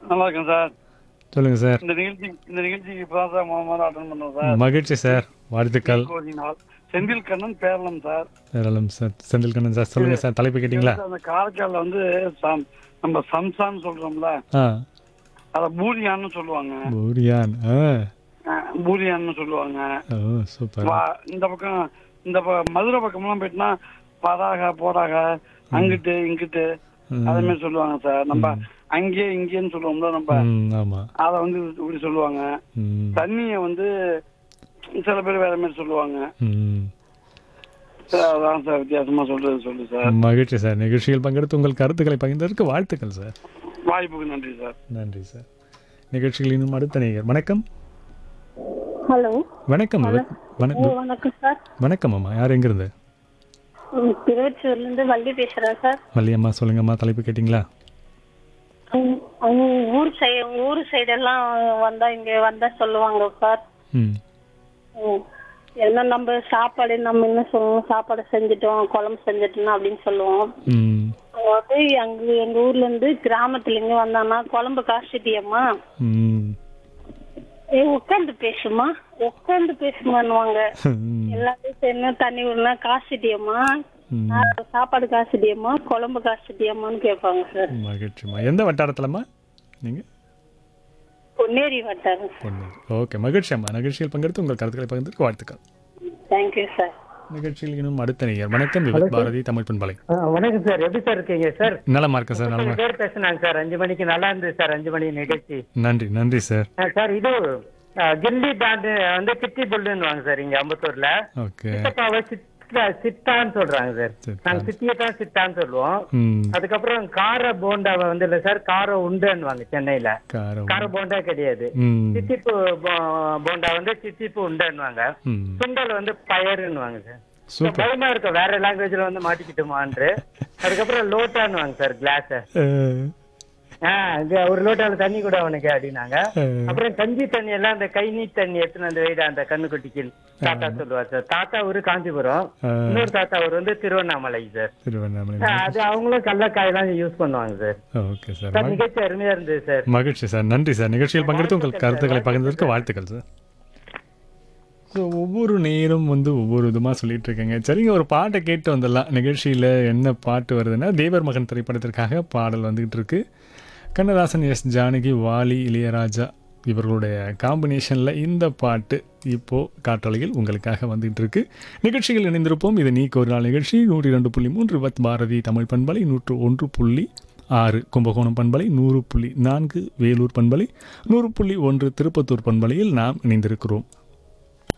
நல்லா இருக்கேன் சார். சொல்லுங்கள் சார். இந்த நிகழ்ச்சிக்கு இப்பதான் சார் முதல்ல அட்டன் பண்ணோம் சார். மகிழ்ச்சி சார். வாழ்த்துக்கள். கோதினால் செந்தில் கண்ணன் பேரளம் சார். ஏராளம் சார். செந்தில் கண்ணன் சார், சொல்லுங்கள் சார். தலைப்பு கேட்டிங்களா? அந்த காரைக்காலில் வந்து நம்ம சம்சான்னு சொல்றோம்ல, ஆ, அத பூரியான்னு சொல்லுவாங்க. பூரியான். பூரியான்னு சொல்லுவாங்க. ஓ, சூப்பர். இந்த பக்கம் மதுரை பக்கம்லாம் போயிட்டுனா பராக போராக அங்கிட்டு இங்கிட்டு அதே மாதிரி சொல்லுவாங்க சார். நம்ம அங்கே இங்கேன்னு சொல்லுவோம்ல, நம்ம ஆமாம். அத வந்து இப்படி சொல்லுவாங்க. தண்ணிய வந்து சில பேர் வேற மாதிரி சொல்லுவாங்க. அதான் சார் வித்தியாசமா சொல்லு சார். மகிழ்ச்சி சார். நிகழ்ச்சியில் பங்கெடுத்து உங்கள் கருத்துக்களை பகிர்ந்ததற்கு வாழ்த்துக்கள் சார். வாய்ப்புக்கு நன்றி சார். நன்றி சார். நிகழ்ச்சியில் இன்னும் அடுத்த நேயர். வணக்கம். ஹலோ. வணக்கம். வணக்கம் சார். வணக்கம் அம்மா. யார் எங்கிருந்து? திருவச்சூர்ல இருந்து வள்ளி பேசுறேன் சார். வள்ளியம்மா, சொல்லுங்கம்மா. தலைப்பு கேட்டிங்களா? ஊர் சைடெல்லாம் வந்தா சொல்லுவாங்க சார். ஏன்னா நம்ம சாப்பாடு நம்ம என்ன சொல்லுவோம், சாப்பாடு செஞ்சுட்டோம், குழம்பு செஞ்சுட்டோம் அப்படின்னு சொல்லுவோம். அதாவது எங்க ஊர்ல இருந்து கிராமத்துல இருந்து வந்தாங்கன்னா குழம்பு காசிட்டியம்மா, உட்காந்து பேசுமான்னுவாங்க. எல்லாரும் சேர்ந்து தண்ணி விடனா காசிட்டியம்மா, சாப்பாடு காசிட்டியம்மா, குழம்பு காசிட்டியம்மான்னு கேட்பாங்க சார். மகிழ்ச்சிம்மா. எந்த வட்டாரத்துலம்மா நீங்க? பொன்னேரி வட்டாரம். ஓகே, மகிழ்ச்சி அம்மா. நிகழ்ச்சியில் பங்கெடுத்து உங்கள் கருத்துக்களை பகிர்ந்ததற்கு வாழ்த்துக்கள். Thank you sir. நிகழ்ச்சியில் இன்னும் அடுத்த நேயர். வணக்கம். விவேக் பாரதி, தமிழ் பண்பலை. வணக்கம் சார். எப்படி சார் இருக்கீங்க சார்? நலமா இருக்கேன் சார். நலமா பேர் பேசினாங்க சார். 5 மணிக்கு நல்லா இருந்தது சார். 5 மணி நிகழ்ச்சி. நன்றி சார். சார், இது கில்லி பேண்ட் வந்து சிட்டி புல்லுன்னு சார் இங்க அம்பத்தூர்ல. ஓகே. சித்தப்பாவை சித்தான்னு சொல்றாங்க சார். நாங்க சித்தியை தான் சித்தான்னு சொல்லுவோம். அதுக்கப்புறம் கார போண்டாவை வந்து இல்ல சார், கார உண்டுன்னு சென்னையில. கார போண்டா கிடையாது. சித்திப்பு போண்டா வந்து சித்திப்பு உண்டுன்னு. சுண்டல் வந்து பயருன்னு சார். பயமா இருக்க வேற லாங்குவேஜ்ல வந்து மாட்டிக்கிட்டுமான்னு. அதுக்கப்புறம் லோட்டான்னு சார், கிளாஸ். ஒரு லோட்டால தண்ணி கூட அவனுக்கு அப்படின்னாங்க. அப்புறம் கஞ்சி தண்ணி எல்லாம் அந்த கை நீட் தண்ணி எடுத்துன்னு அந்த வீடு அந்த கண்ணுக்குட்டிக்கு தாத்தா சொல்லுவார் சார். தாத்தா ஒரு காஞ்சிபுரம், இன்னொரு தாத்தா ஒரு வந்து திருவண்ணாமலை சார். அது அவங்களும் கடலக்காயெல்லாம் யூஸ் பண்ணுவாங்க சார். Okay sir. நிகழ்ச்சி அருமையா இருந்தது சார். மகிழ்ச்சி சார். நன்றி சார். நிகழ்ச்சியில் பங்கெடுத்து உங்கள் கருத்துக்களை பகிர்ந்ததற்கு வாழ்த்துக்கள் சார். ஸோ ஒவ்வொரு நேரம் வந்து ஒவ்வொரு விதமாக சொல்லிட்டு இருக்கேங்க. சரிங்க, ஒரு பாட்டை கேட்டு வந்துடலாம். நிகழ்ச்சியில் என்ன பாட்டு வருதுன்னா, தேவர் மகன் திரைப்படத்திற்காக பாடல் வந்துகிட்டு இருக்கு. கண்ணதாசன், எஸ் ஜானகி, வாலி, இளையராஜா இவர்களுடைய காம்பினேஷனில் இந்த பாட்டு இப்போது காற்றலையில் உங்களுக்காக வந்துகிட்டு இருக்கு. நிகழ்ச்சிகள் இணைந்திருப்போம். இது நீக்கு ஒரு நாள் நிகழ்ச்சி. 102.3 வித் பாரதி தமிழ் பண்பலை, 101.6 கும்பகோணம் பண்பலை, 100.4 வேலூர் பண்பலை, 100.1 திருப்பத்தூர் பண்பலையில் நாம் இணைந்திருக்கிறோம்.